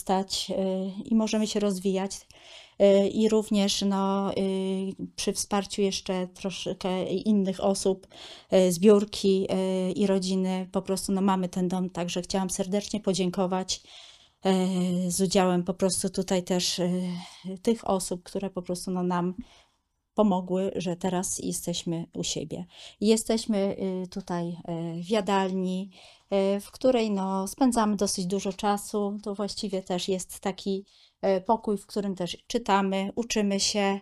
wzrastać i możemy się rozwijać. I również no, przy wsparciu jeszcze troszkę innych osób, zbiórki i rodziny, po prostu no, mamy ten dom. Także chciałam serdecznie podziękować z udziałem po prostu tutaj też tych osób, które po prostu no, nam pomogły, że teraz jesteśmy u siebie. Jesteśmy tutaj w jadalni, w której no, spędzamy dosyć dużo czasu. To właściwie też jest taki pokój, w którym też czytamy, uczymy się.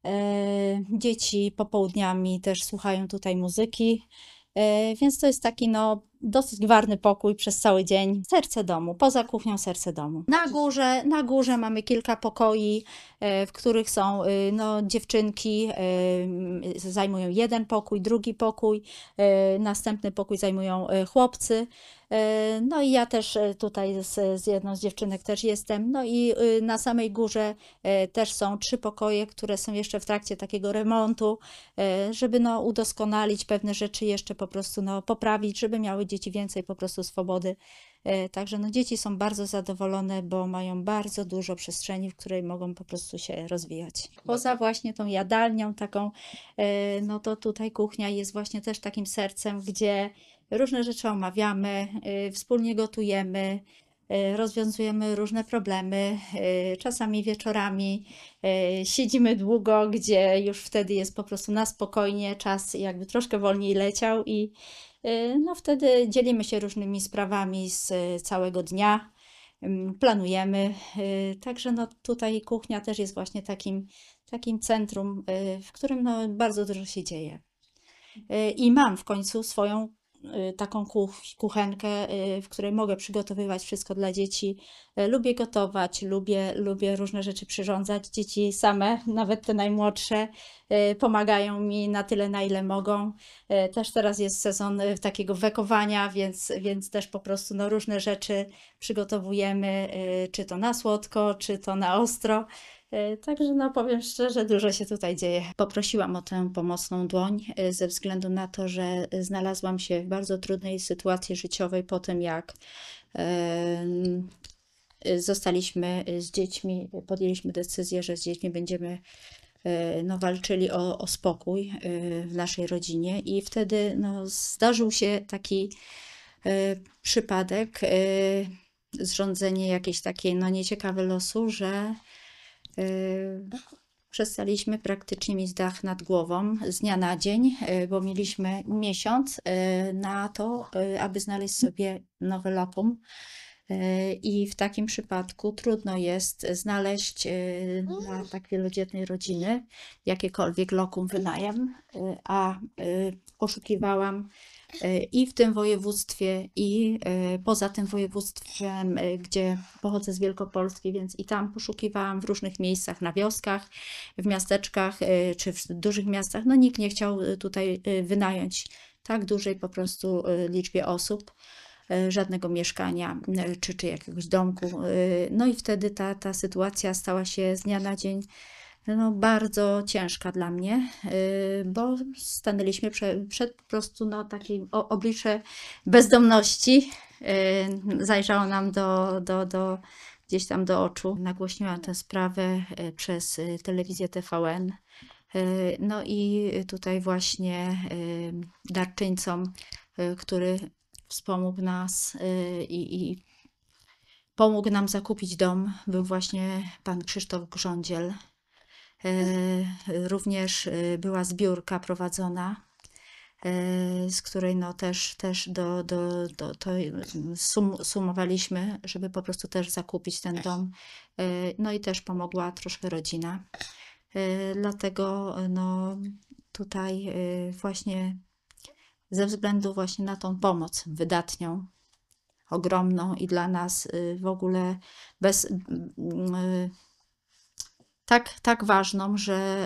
Dzieci popołudniami też słuchają tutaj muzyki, więc to jest taki no, dosyć gwarny pokój przez cały dzień. Serce domu, poza kuchnią serce domu. Na górze mamy kilka pokoi, w których są no, dziewczynki, zajmują jeden pokój, drugi pokój, następny pokój zajmują chłopcy. No i ja też tutaj z jedną z dziewczynek też jestem. No i na samej górze też są 3 pokoje, które są jeszcze w trakcie takiego remontu, żeby no, udoskonalić pewne rzeczy, jeszcze po prostu no, poprawić, żeby miały dzieci więcej po prostu swobody. Także no, dzieci są bardzo zadowolone, bo mają bardzo dużo przestrzeni, w której mogą po prostu się rozwijać. Poza właśnie tą jadalnią taką, no to tutaj kuchnia jest właśnie też takim sercem, gdzie różne rzeczy omawiamy, wspólnie gotujemy, rozwiązujemy różne problemy. Czasami wieczorami siedzimy długo, gdzie już wtedy jest po prostu na spokojnie, czas jakby troszkę wolniej leciał i no wtedy dzielimy się różnymi sprawami z całego dnia, planujemy. Także no tutaj kuchnia też jest właśnie takim centrum, w którym no bardzo dużo się dzieje. I mam w końcu swoją taką kuchenkę, w której mogę przygotowywać wszystko dla dzieci. Lubię gotować, lubię różne rzeczy przyrządzać. Dzieci same, nawet te najmłodsze, pomagają mi na tyle, na ile mogą. Też teraz jest sezon takiego wekowania, więc też po prostu no, różne rzeczy przygotowujemy, czy to na słodko, czy to na ostro. Także no powiem szczerze, dużo się tutaj dzieje. Poprosiłam o tę pomocną dłoń ze względu na to, że znalazłam się w bardzo trudnej sytuacji życiowej po tym, jak zostaliśmy z dziećmi, podjęliśmy decyzję, że z dziećmi będziemy no, walczyli o spokój w naszej rodzinie i wtedy no, zdarzył się taki przypadek, zrządzenie jakieś takie no, nieciekawe losu, że przestaliśmy praktycznie mieć dach nad głową z dnia na dzień, bo mieliśmy miesiąc na to, aby znaleźć sobie nowe lokum. I w takim przypadku trudno jest znaleźć dla tak wielodzietnej rodziny jakiekolwiek lokum wynajem, a poszukiwałam i w tym województwie, i poza tym województwem, gdzie pochodzę z Wielkopolski, więc i tam poszukiwałam w różnych miejscach, na wioskach, w miasteczkach, czy w dużych miastach. No nikt nie chciał tutaj wynająć tak dużej po prostu liczbie osób, żadnego mieszkania, czy jakiegoś domku. No i wtedy ta sytuacja stała się z dnia na dzień no, bardzo ciężka dla mnie, bo stanęliśmy przed po prostu no, takim oblicze bezdomności. Zajrzało nam gdzieś tam do oczu. Nagłośniłam tę sprawę przez telewizję TVN. No i tutaj właśnie darczyńcom, który wspomógł nas i pomógł nam zakupić dom, był właśnie pan Krzysztof Grządziel. Również była zbiórka prowadzona, z której no też to sumowaliśmy, żeby po prostu też zakupić ten dom. No i też pomogła troszkę rodzina. Dlatego no tutaj właśnie ze względu właśnie na tą pomoc wydatnią, ogromną i dla nas w ogóle tak ważną, że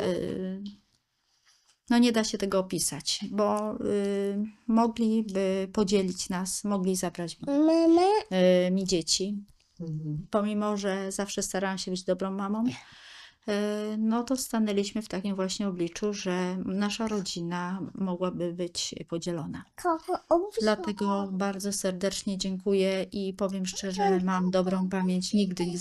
no nie da się tego opisać, bo mogliby podzielić nas, mogli zabrać mi dzieci. Pomimo że zawsze starałam się być dobrą mamą, no to stanęliśmy w takim właśnie obliczu, że nasza rodzina mogłaby być podzielona. Dlatego bardzo serdecznie dziękuję i powiem szczerze, mam dobrą pamięć, nigdy nie